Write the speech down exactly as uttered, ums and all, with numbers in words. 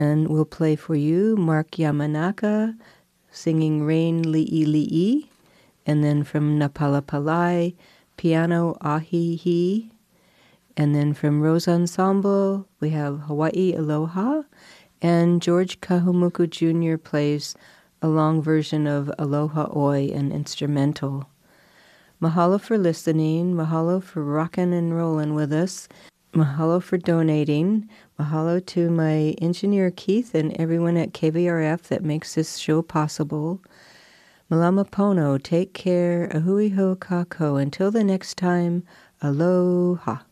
And we'll play for you Mark Yamanaka singing Rain Li'i Li'i. And then from Napalapalai, piano Ahi Hi. And then from Rose Ensemble, we have Hawaii Aloha. And George Kahumuku Junior plays a long version of Aloha Oi, an instrumental. Mahalo for listening. Mahalo for rocking and rolling with us. Mahalo for donating. Mahalo to my engineer Keith and everyone at K V R F that makes this show possible. Malama Pono, take care. Ahui ho kako. Until the next time, aloha.